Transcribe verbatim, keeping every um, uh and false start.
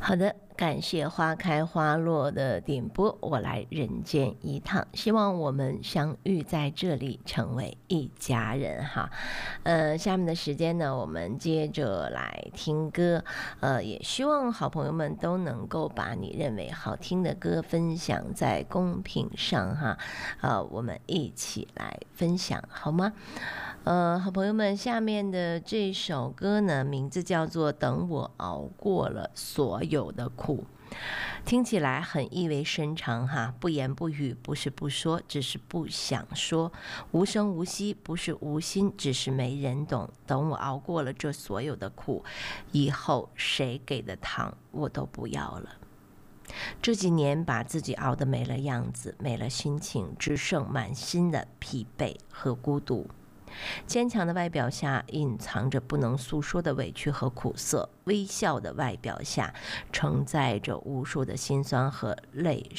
好的，感谢花开花落的点播，我来人间一趟，希望我们相遇在这里，成为一家人哈。呃，下面的时间呢，我们接着来听歌，呃，也希望好朋友们都能够把你认为好听的歌分享在公屏上哈，呃，我们一起来分享好吗？呃，好朋友们，下面的这首歌呢，名字叫做《等我熬过了所有的苦》，听起来很意味深长哈，不言不语不是不说，只是不想说；无声无息不是无心，只是没人懂。等我熬过了这所有的苦，以后谁给的糖我都不要了。这几年把自己熬得没了样子，没了心情，只剩满心的疲惫和孤独。坚强的外表下隐藏着不能诉说的委屈和苦涩，微笑的外表下承载着无数的辛酸和泪